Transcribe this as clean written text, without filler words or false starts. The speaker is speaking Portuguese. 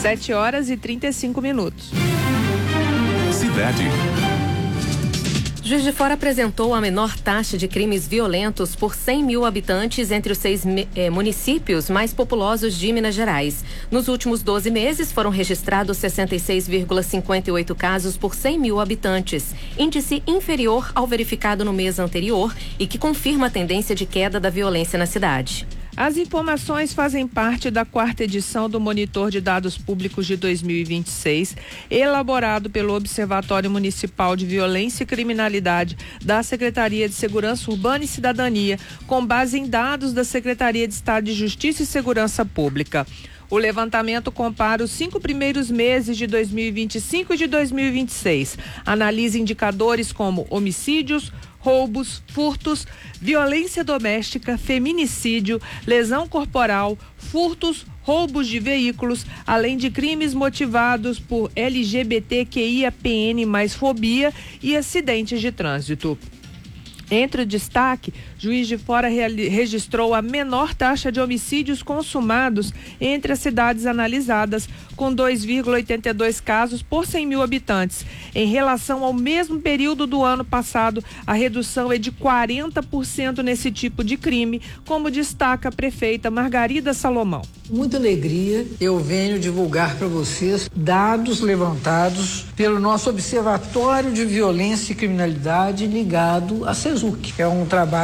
7h35. Cidade. Juiz de Fora apresentou a menor taxa de crimes violentos por 100 mil habitantes entre os 6 municípios mais populosos de Minas Gerais. Nos últimos 12 meses foram registrados 66,58 casos por 100 mil habitantes, índice inferior ao verificado no mês anterior e que confirma a tendência de queda da violência na cidade. As informações fazem parte da 4ª edição do Monitor de Dados Públicos de 2026, elaborado pelo Observatório Municipal de Violência e Criminalidade da Secretaria de Segurança Urbana e Cidadania, com base em dados da Secretaria de Estado de Justiça e Segurança Pública. O levantamento compara os 5 primeiros meses de 2025 e de 2026. Analisa indicadores como homicídios, roubos, furtos, violência doméstica, feminicídio, lesão corporal, furtos, roubos de veículos, além de crimes motivados por LGBTQIAPN+, fobia e acidentes de trânsito. Entre o destaque, Juiz de Fora registrou a menor taxa de homicídios consumados entre as cidades analisadas, com 2,82 casos por 100 mil habitantes. Em relação ao mesmo período do ano passado, a redução é de 40% nesse tipo de crime, como destaca a prefeita Margarida Salomão. Muita alegria, eu venho divulgar para vocês dados levantados pelo nosso Observatório de Violência e Criminalidade ligado à SESUC. É um trabalho